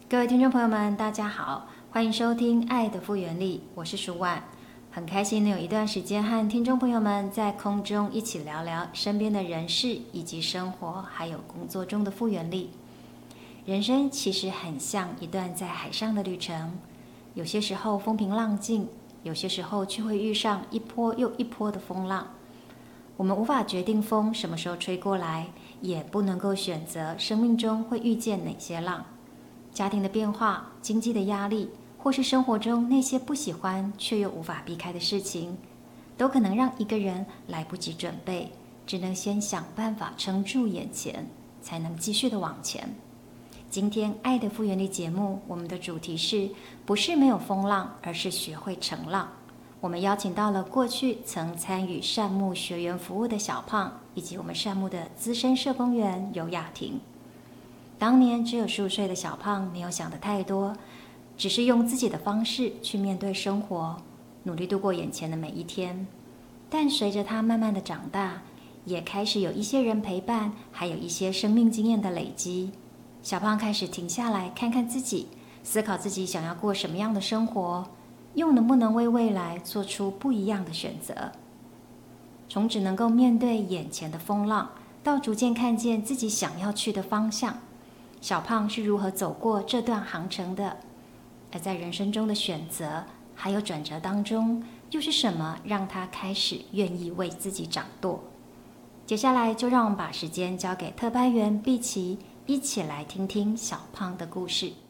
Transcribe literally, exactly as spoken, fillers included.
各位听众朋友们，大家好，欢迎收听《爱的复原力》，我是舒婉，很开心能有一段时间和听众朋友们在空中一起聊聊身边的人事以及生活还有工作中的复原力。人生其实很像一段在海上的旅程，有些时候风平浪静，有些时候却会遇上一波又一波的风浪。我们无法决定风什么时候吹过来，也不能够选择生命中会遇见哪些浪。家庭的变化、经济的压力，或是生活中那些不喜欢却又无法避开的事情，都可能让一个人来不及准备，只能先想办法撑住眼前，才能继续的往前。今天爱的复原力节目，我们的主题是不是没有风浪，而是学会乘浪。我们邀请到了过去曾参与善牧学员服务的小胖，以及我们善牧的资深社工员尤雅婷。当年只有十五岁的小胖没有想得太多，只是用自己的方式去面对生活，努力度过眼前的每一天。但随着他慢慢的长大，也开始有一些人陪伴，还有一些生命经验的累积，小胖开始停下来看看自己，思考自己想要过什么样的生活，又能不能为未来做出不一样的选择。从只能够面对眼前的风浪，到逐渐看见自己想要去的方向，小胖是如何走过这段航程的？而在人生中的选择还有转折当中，又是什么让他开始愿意为自己掌舵？接下来就让我们把时间交给特派员碧琪，一起来听听小胖的故事。